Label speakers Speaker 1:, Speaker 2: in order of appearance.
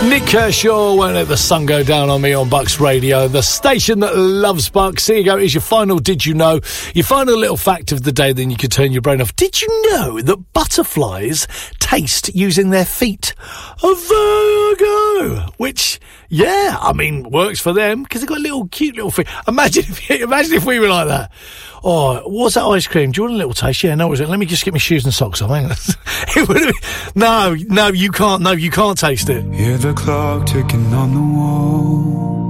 Speaker 1: Nick Kershaw, Won't Let the Sun Go Down on Me on Bucks Radio, the station that loves Bucks. Here you go, here's your final Did You Know? Your final little fact of the day, then you can turn your brain off. Did you know that butterflies taste using their feet? A Virgo! Which, yeah, I mean, works for them, because they've got little, cute little feet. Imagine if we were like that. Oh, what's that ice cream? Do you want a little taste? Yeah, no, let me just get my shoes and socks on. Hang on. It would have been, no, you can't taste it.
Speaker 2: Hear the clock ticking on the wall.